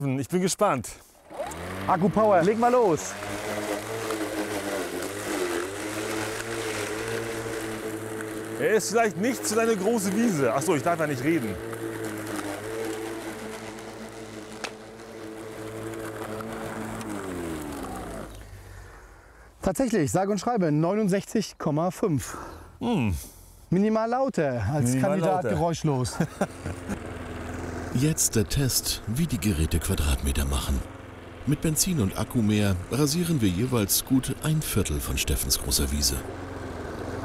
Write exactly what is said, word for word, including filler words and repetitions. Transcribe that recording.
Ich bin gespannt. Akku Power, leg mal los. Er ist vielleicht nicht so eine große Wiese. Achso, ich darf ja nicht reden. Tatsächlich, sage und schreibe neunundsechzig Komma fünf. Hm. Minimal Laute als Minimal Kandidat Laute. geräuschlos. Jetzt der Test, wie die Geräte Quadratmeter machen. Mit Benzin und Akku mehr rasieren wir jeweils gut ein Viertel von Steffens großer Wiese.